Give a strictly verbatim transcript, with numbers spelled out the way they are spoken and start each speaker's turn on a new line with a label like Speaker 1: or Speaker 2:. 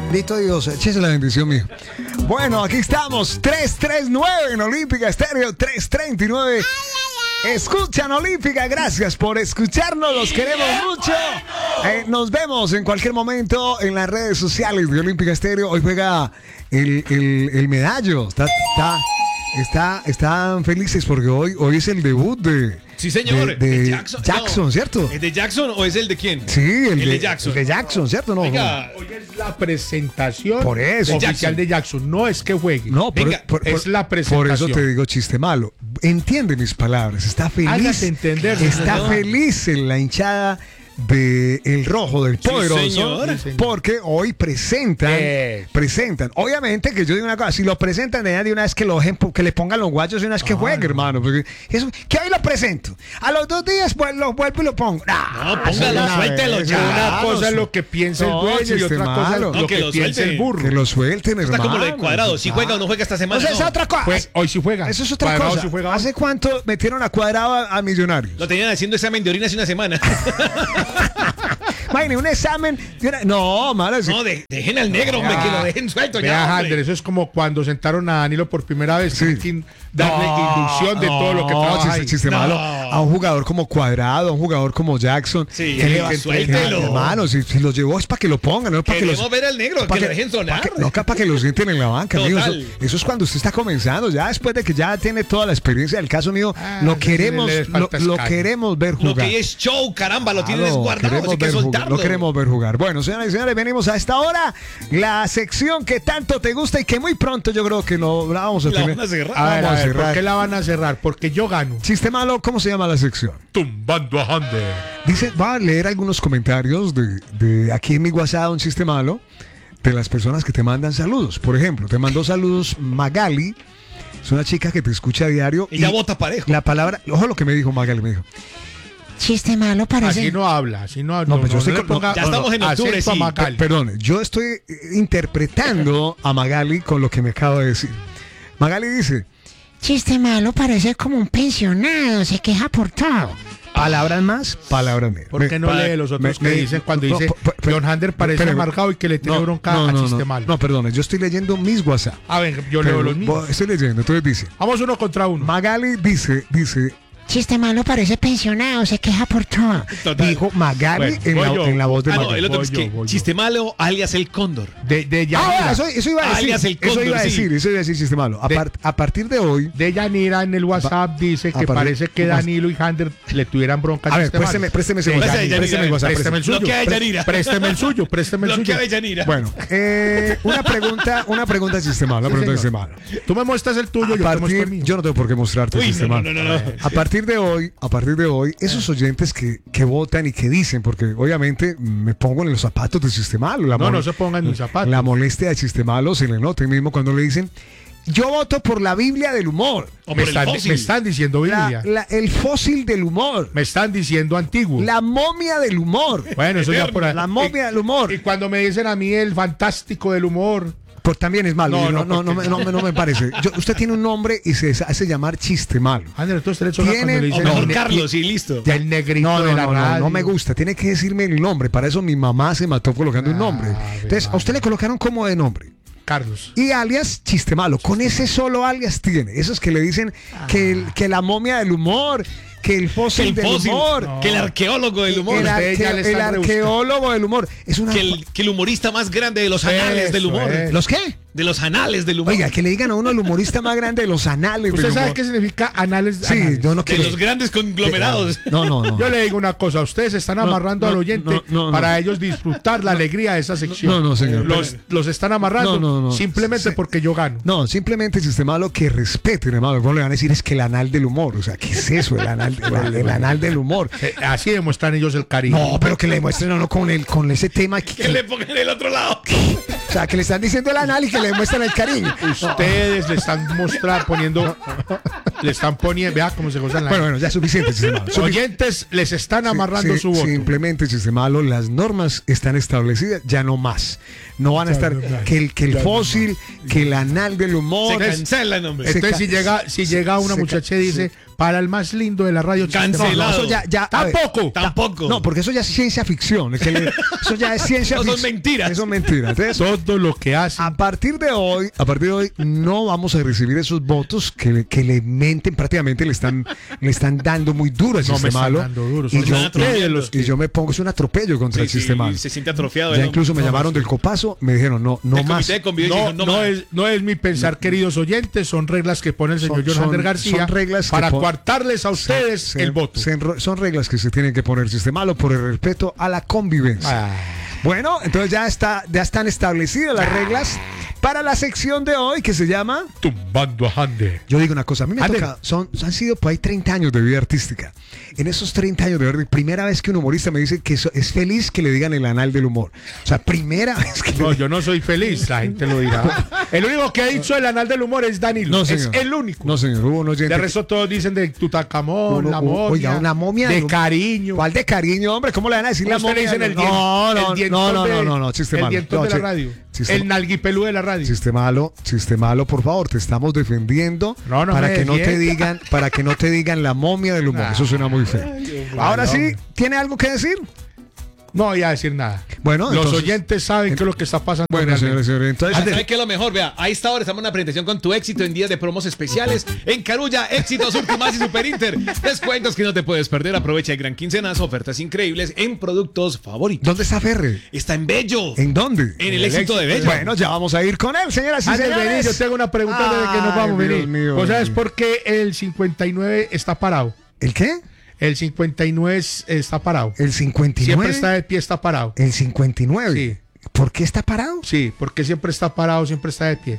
Speaker 1: Bendito Dios, échese la bendición mío. Bueno, aquí estamos, tres tres nueve en Olímpica Estéreo, tres treinta y nueve. Escuchan Olímpica, gracias por escucharnos, los queremos mucho. Eh, nos vemos en cualquier momento en las redes sociales de Olímpica Estéreo. Hoy juega el, el, el medallo. Está, está, está, están felices porque hoy, hoy es el debut de...
Speaker 2: Sí, señor.
Speaker 1: De, de
Speaker 2: de Jackson,
Speaker 1: Jackson
Speaker 2: no.
Speaker 1: ¿cierto?
Speaker 2: ¿Es de Jackson o es el de quién?
Speaker 1: Sí, el,
Speaker 2: el
Speaker 1: de,
Speaker 2: de Jackson.
Speaker 1: El de Jackson, ¿cierto? No,
Speaker 2: Venga,
Speaker 3: hoy es la presentación
Speaker 1: por eso.
Speaker 3: oficial
Speaker 2: Jackson.
Speaker 3: de Jackson. No es que juegue.
Speaker 1: no, por,
Speaker 2: Venga,
Speaker 1: por- por-
Speaker 3: es la presentación.
Speaker 1: Por eso te digo chiste malo. Entiende mis palabras. Está feliz.
Speaker 3: Hágate entender,
Speaker 1: Está
Speaker 2: señor.
Speaker 1: feliz en la hinchada de El Rojo del Poderoso,
Speaker 2: señor.
Speaker 3: Sí, señor.
Speaker 1: porque hoy presentan,
Speaker 3: Eh.
Speaker 1: presentan. Obviamente que yo digo una cosa, si lo presentan de de una vez que lo dejen, que le pongan los guayos y una vez que juegue, hermano, porque eso, que hoy lo presento. A los dos días pues lo vuelvo y lo pongo. Nah,
Speaker 2: No, póngalo,
Speaker 1: eso
Speaker 2: suéltelo
Speaker 1: eso
Speaker 2: ya.
Speaker 1: es
Speaker 3: Una
Speaker 1: claro,
Speaker 3: cosa es
Speaker 1: su-
Speaker 3: lo que piensa el
Speaker 1: No,
Speaker 3: dueño y
Speaker 1: chiste
Speaker 3: otra cosa es
Speaker 1: malo.
Speaker 3: lo
Speaker 2: No,
Speaker 3: que,
Speaker 2: que lo
Speaker 3: piensa
Speaker 2: suelte.
Speaker 3: el burro.
Speaker 1: que lo suelten,
Speaker 2: está
Speaker 1: hermano.
Speaker 2: como lo de Cuadrado. Si juega o no juega esta semana.
Speaker 1: O sea, es
Speaker 2: no.
Speaker 1: otra cosa.
Speaker 3: Jue- hoy sí juega.
Speaker 1: Eso es otra
Speaker 3: Cuadrado
Speaker 1: cosa.
Speaker 3: sí juega hoy.
Speaker 1: ¿Hace cuánto metieron a Cuadrado a, a Millonarios?
Speaker 2: Lo tenían haciendo examen de orina hace una semana.
Speaker 1: Imagínate, un examen. de una- No, mala.
Speaker 2: No, de- dejen al negro, hombre,
Speaker 3: Ya.
Speaker 2: que lo dejen suelto
Speaker 3: Vea,
Speaker 2: ya.
Speaker 3: Halder,
Speaker 2: hombre.
Speaker 3: eso es como cuando sentaron a Danilo por primera vez.
Speaker 1: Sí.
Speaker 3: Tienen que darle inducción de todo lo que
Speaker 1: No,
Speaker 3: trabaja
Speaker 1: chiste,
Speaker 3: ahí.
Speaker 1: chiste
Speaker 2: No.
Speaker 1: malo. A un jugador como Cuadrado, a un jugador como Jackson.
Speaker 2: Sí,
Speaker 1: ¿Qué le va-
Speaker 2: suéltelo.
Speaker 1: que- Hermano, si, si lo llevó es para que lo pongan, no para que
Speaker 2: Queremos
Speaker 1: los.
Speaker 2: ver al negro,
Speaker 1: pa'
Speaker 2: que lo dejen sonar.
Speaker 1: pa' que- no, para que lo sienten en la banca, amigo. Eso,
Speaker 2: Total.
Speaker 1: eso es cuando usted está comenzando, ya después de que ya tiene toda la experiencia del caso mío,
Speaker 3: Ah,
Speaker 1: lo
Speaker 3: sí,
Speaker 1: queremos,
Speaker 3: le- le
Speaker 1: lo,
Speaker 3: falta
Speaker 1: lo
Speaker 3: escaño.
Speaker 1: queremos ver
Speaker 2: Lo
Speaker 1: jugar.
Speaker 2: que es show, caramba, lo tienen
Speaker 1: Claro,
Speaker 2: desguardado,
Speaker 1: queremos
Speaker 2: hay que
Speaker 1: ver jugar,
Speaker 2: soltarlo.
Speaker 1: lo queremos ver jugar. Bueno, señoras y señores, venimos a esta hora. La sección que tanto te gusta y que muy pronto yo creo que lo la vamos a
Speaker 2: La
Speaker 1: tener.
Speaker 2: van a cerrar.
Speaker 3: A ver,
Speaker 1: Vamos
Speaker 3: a
Speaker 1: a
Speaker 3: ver, ¿por
Speaker 1: cerrar.
Speaker 3: qué la van a cerrar? Porque yo gano.
Speaker 1: Chiste malo, ¿cómo se llama la sección?
Speaker 3: Tumbando a Halder.
Speaker 1: Dice, va a leer algunos comentarios de, de aquí en mi WhatsApp, un chiste malo, de las personas que te mandan saludos. Por ejemplo, te mandó saludos Magali, es una chica que te escucha a diario.
Speaker 2: Y ya vota parejo.
Speaker 1: La palabra, ojo lo que me dijo Magali, me dijo. Chiste malo parece.
Speaker 3: Así no habla, así no habla.
Speaker 1: No, pues yo estoy
Speaker 3: le
Speaker 1: con- no,
Speaker 3: ponga
Speaker 2: ya estamos en octubre,
Speaker 3: acento a
Speaker 2: sí.
Speaker 3: Magali.
Speaker 1: Perdón, yo estoy eh, interpretando a Magali con lo que me acaba de decir. Magali dice,
Speaker 4: Chiste malo parece como un pensionado, se queja por todo.
Speaker 1: palabras más, palabras menos.
Speaker 3: ¿Por qué no
Speaker 1: Me-
Speaker 3: lee los otros
Speaker 1: me-
Speaker 3: que
Speaker 1: me-
Speaker 3: dicen cuando
Speaker 1: no,
Speaker 3: dice
Speaker 1: p- p-
Speaker 3: John Hander parece
Speaker 1: espérame.
Speaker 3: amargado y que le tiene
Speaker 1: No,
Speaker 3: bronca
Speaker 1: no,
Speaker 3: a
Speaker 1: no,
Speaker 3: chiste
Speaker 1: no,
Speaker 3: malo?
Speaker 1: no, perdón, yo estoy leyendo mis WhatsApp.
Speaker 3: A ver, yo leo
Speaker 1: Pero,
Speaker 3: los mismos.
Speaker 1: bo- Estoy leyendo, entonces dice,
Speaker 3: Vamos uno contra uno.
Speaker 1: Magali dice, dice,
Speaker 4: Chiste malo parece pensionado, se queja por todo.
Speaker 2: Total.
Speaker 1: dijo Magali
Speaker 3: Bueno,
Speaker 1: en,
Speaker 3: voy
Speaker 1: la,
Speaker 3: yo.
Speaker 1: en la voz de
Speaker 2: Ah, no,
Speaker 1: Magali.
Speaker 2: el otro es
Speaker 3: Voy yo,
Speaker 2: que
Speaker 3: voy yo.
Speaker 2: chiste malo, alias el cóndor.
Speaker 3: De, de
Speaker 1: Ah,
Speaker 3: Yanira.
Speaker 1: eso, eso iba a decir.
Speaker 2: Alias el
Speaker 1: eso
Speaker 2: cóndor,
Speaker 1: iba a
Speaker 2: sí.
Speaker 1: decir, eso iba a decir chiste malo. A,
Speaker 3: De-
Speaker 1: par- a partir de hoy,
Speaker 3: De Yanira en el WhatsApp dice
Speaker 1: a
Speaker 3: que
Speaker 1: partir-
Speaker 3: parece que Danilo y Hander le tuvieran bronca.
Speaker 1: a ver,
Speaker 3: chiste
Speaker 1: présteme,
Speaker 3: malo.
Speaker 1: présteme ese
Speaker 3: De
Speaker 1: WhatsApp.
Speaker 2: Yanira,
Speaker 1: Présteme el WhatsApp.
Speaker 3: Présteme el
Speaker 1: présteme.
Speaker 3: suyo.
Speaker 2: Bloquea a
Speaker 3: Pre-
Speaker 2: Yanira.
Speaker 3: Présteme el suyo, présteme el
Speaker 2: Bloquea
Speaker 3: suyo.
Speaker 2: a Yanira.
Speaker 1: Bueno, eh, una pregunta, una pregunta de chiste malo, una
Speaker 3: Sí,
Speaker 1: pregunta de chiste
Speaker 3: señor.
Speaker 1: malo.
Speaker 3: Tú me muestras el tuyo,
Speaker 1: A
Speaker 3: yo te muestro el
Speaker 1: partir,
Speaker 3: mío.
Speaker 1: yo no tengo por qué mostrarte el
Speaker 2: Uy,
Speaker 1: chiste
Speaker 2: no,
Speaker 1: malo.
Speaker 2: no, no, no.
Speaker 1: A partir de hoy, a partir de hoy, esos oyentes que, que votan y que dicen, porque obviamente me pongo en los zapatos del chiste malo. La
Speaker 3: No,
Speaker 1: mol-
Speaker 3: no se pongan mis zapatos.
Speaker 1: La molestia del chiste malo se le nota mismo cuando le dicen, yo voto por la Biblia del humor.
Speaker 2: O
Speaker 3: me,
Speaker 2: por el
Speaker 3: están,
Speaker 2: fósil.
Speaker 3: me están diciendo
Speaker 1: La-
Speaker 3: Biblia.
Speaker 1: la- el fósil del humor.
Speaker 3: Me están diciendo antiguo.
Speaker 1: La momia del humor.
Speaker 3: Bueno, eso ya por ahí.
Speaker 1: La momia del humor.
Speaker 3: Y cuando me dicen a mí el fantástico del humor,
Speaker 1: Pues también es malo.
Speaker 3: No,
Speaker 1: No, no,
Speaker 3: no,
Speaker 1: no,
Speaker 3: porque-
Speaker 1: me- no, me- no me parece. Yo- usted tiene un nombre y se hace llamar chiste malo.
Speaker 3: Ander, entonces le choca
Speaker 1: Tiene-
Speaker 3: cuando le
Speaker 2: O
Speaker 3: dicen
Speaker 2: mejor
Speaker 3: el, ne-
Speaker 2: Carlos, sí, listo.
Speaker 3: el negrito
Speaker 1: No, no,
Speaker 3: de la
Speaker 1: no, no,
Speaker 3: radio.
Speaker 1: no me gusta. Tiene que decirme el nombre. Para eso mi mamá se mató colocando un nombre. Entonces, a usted le colocaron como de nombre.
Speaker 3: Carlos.
Speaker 1: Y alias, chiste malo. Con ese solo alias tiene. Esos que le dicen que, el- que la momia del humor, que el
Speaker 2: Que
Speaker 1: fósil
Speaker 2: el
Speaker 1: del
Speaker 2: fósil,
Speaker 1: humor,
Speaker 2: que el arqueólogo del humor,
Speaker 1: el,
Speaker 3: Ustedes ya
Speaker 1: arque-
Speaker 3: le
Speaker 1: el
Speaker 3: están rebuscando.
Speaker 1: arqueólogo del humor. Es una.
Speaker 2: que el, que el humorista más grande de los anales del
Speaker 3: Eso
Speaker 2: humor.
Speaker 3: es.
Speaker 1: ¿Los qué?
Speaker 2: De los anales del humor.
Speaker 1: Oiga, que le digan a uno el humorista más grande de los anales
Speaker 3: ¿Usted
Speaker 1: del
Speaker 3: sabe
Speaker 1: humor.
Speaker 3: qué significa anales?
Speaker 1: Sí,
Speaker 3: anales?
Speaker 1: yo no
Speaker 2: de
Speaker 1: quiero.
Speaker 2: los grandes conglomerados.
Speaker 1: No, no, no.
Speaker 3: Yo le digo una cosa, ustedes están
Speaker 1: No,
Speaker 3: amarrando
Speaker 1: no,
Speaker 3: al oyente
Speaker 1: no, no, no.
Speaker 3: para ellos disfrutar la alegría de esa sección.
Speaker 1: No, no, señor.
Speaker 3: Los, los están amarrando
Speaker 1: No, no, no.
Speaker 3: simplemente
Speaker 1: Sí.
Speaker 3: porque yo gano.
Speaker 1: No, simplemente chiste malo que respeten, hermano. No le van a decir es que el anal del humor. O sea, ¿qué es eso? El anal, el, el anal del humor.
Speaker 3: Eh, Así demuestran ellos el cariño.
Speaker 1: No, pero que le demuestren a uno con, el, con ese tema. Que,
Speaker 2: Que le pongan el otro lado.
Speaker 1: o sea, que le están diciendo el anal y que le demuestran el cariño.
Speaker 3: Ustedes le están mostrando, poniendo, le están poniendo, vea cómo se gozan la
Speaker 1: Bueno, bueno, ya es suficiente, chiste malo.
Speaker 3: Los
Speaker 1: Sufic-
Speaker 3: oyentes les están amarrando
Speaker 1: Sí,
Speaker 3: su voto.
Speaker 1: Simplemente, chiste malo, las normas están establecidas, ya no más. No van a estar que el, que el fósil, que el anal del
Speaker 2: Se
Speaker 1: humor.
Speaker 3: Entonces-
Speaker 2: cancelan, hombre.
Speaker 1: Se
Speaker 3: Entonces,
Speaker 1: ca-
Speaker 3: si llega, si llega una
Speaker 1: se ca-
Speaker 3: muchacha y dice, para el más lindo de la radio.
Speaker 2: Cancelado.
Speaker 1: No, eso ya, ya, a ver,
Speaker 3: Tampoco.
Speaker 2: Tampoco.
Speaker 1: No, porque eso ya es ciencia ficción. Es que le- eso ya es ciencia
Speaker 2: No, son
Speaker 1: ficción.
Speaker 2: mentiras.
Speaker 1: Eso es mentira. Entonces,
Speaker 3: Todo lo que hace.
Speaker 1: a partir de hoy, a partir de hoy, no vamos a recibir esos votos que, que le menten, prácticamente le están, le están dando muy duro al
Speaker 3: No me
Speaker 1: sistema.
Speaker 3: están
Speaker 1: malo.
Speaker 3: dando duro,
Speaker 1: Y
Speaker 3: son
Speaker 1: yo,
Speaker 2: ustedes
Speaker 3: los
Speaker 1: y yo me pongo, es un atropello contra
Speaker 2: Sí,
Speaker 1: el
Speaker 2: sí,
Speaker 1: sistema.
Speaker 2: se siente atrofiado.
Speaker 1: Ya
Speaker 2: ¿no?
Speaker 1: incluso me llamaron del copazo, me dijeron, no, no
Speaker 2: El
Speaker 1: más.
Speaker 2: comité de convivencia
Speaker 3: No,
Speaker 2: dijo,
Speaker 3: no,
Speaker 2: más.
Speaker 3: es, no es mi pensar, queridos oyentes, son reglas que pone el señor
Speaker 1: Son-
Speaker 3: Jonander
Speaker 1: son-
Speaker 3: García
Speaker 1: son reglas que
Speaker 3: para
Speaker 1: pon-
Speaker 3: coartarles a ustedes
Speaker 1: Se-
Speaker 3: el voto.
Speaker 1: se enro- son reglas que se tienen que poner el sistema malo por el respeto a la convivencia.
Speaker 3: Ah.
Speaker 1: Bueno, entonces ya está, ya están establecidas las reglas para la sección de hoy que se llama.
Speaker 3: Tumbando a Hande.
Speaker 1: Yo digo una cosa, a mí me ha
Speaker 3: Ande.
Speaker 1: tocado, son, han sido por ahí treinta años de vida artística. En esos treinta años de vida, primera vez que un humorista me dice que eso- es feliz que le digan el anal del humor. O sea, primera vez que
Speaker 3: No,
Speaker 1: le-
Speaker 3: yo no soy feliz, la gente lo dirá. El único que ha dicho el anal del humor es Danilo.
Speaker 1: No,
Speaker 3: es
Speaker 1: señor.
Speaker 3: el único.
Speaker 1: No, señor, hubo un oyente
Speaker 3: De
Speaker 1: que-
Speaker 3: resto todos dicen de Tutacamón,
Speaker 1: Uno-
Speaker 3: la
Speaker 1: u-
Speaker 3: momia.
Speaker 1: oiga, una momia
Speaker 3: De
Speaker 1: de un-
Speaker 3: cariño.
Speaker 1: ¿Cuál de cariño, hombre? ¿Cómo le van a decir la
Speaker 3: ¿Cómo usted le
Speaker 1: momia?
Speaker 3: dicen el diente?
Speaker 1: No, no,
Speaker 3: el
Speaker 1: no,
Speaker 3: dientón
Speaker 1: no,
Speaker 3: de-
Speaker 1: no, no, no, chiste
Speaker 3: El
Speaker 1: malo.
Speaker 3: dientón
Speaker 1: No,
Speaker 3: de la
Speaker 1: chi-
Speaker 3: radio.
Speaker 1: chiste-
Speaker 3: El nalguipelú de la radio.
Speaker 1: Chiste malo, chiste malo, por favor, te estamos defendiendo
Speaker 3: No, no
Speaker 1: para
Speaker 3: me
Speaker 1: que no te
Speaker 3: defienda.
Speaker 1: digan, para que no te digan la momia del humor. Eso suena muy feo. Ahora
Speaker 3: no.
Speaker 1: sí, ¿tiene algo que decir?
Speaker 3: No voy a decir nada.
Speaker 1: Bueno,
Speaker 3: los
Speaker 1: entonces-
Speaker 3: oyentes saben qué es lo que está pasando.
Speaker 1: Bueno,
Speaker 3: realmente.
Speaker 1: señores, señores, entonces
Speaker 2: ¿Sabe qué es lo mejor? Vea, a esta hora estamos en una presentación con tu éxito en días de promos especiales en Carulla, éxitos Ultimas y Super Inter. Descuentos que no te puedes perder. Aprovecha el gran quincenazo, ofertas increíbles en productos favoritos.
Speaker 1: ¿dónde está Ferre?
Speaker 2: Está en Bello.
Speaker 1: ¿En dónde?
Speaker 2: En el éxito de Bello.
Speaker 1: Bueno, ya vamos a ir con él, señoras y
Speaker 3: Antes de
Speaker 1: señores.
Speaker 3: venir, yo tengo una pregunta antes de que nos
Speaker 1: Ay,
Speaker 3: vamos a
Speaker 1: Dios
Speaker 3: venir.
Speaker 1: mío,
Speaker 3: ¿Vos
Speaker 1: Dios
Speaker 3: sabes
Speaker 1: mío.
Speaker 3: por qué el cincuenta y nueve está parado?
Speaker 1: ¿El qué?
Speaker 3: El cincuenta y nueve es- está parado.
Speaker 1: El cincuenta y nueve.
Speaker 3: Siempre está de pie, está parado.
Speaker 1: El cincuenta y nueve.
Speaker 3: Sí.
Speaker 1: ¿Por qué está parado?
Speaker 3: Sí, porque siempre está parado, siempre está de pie.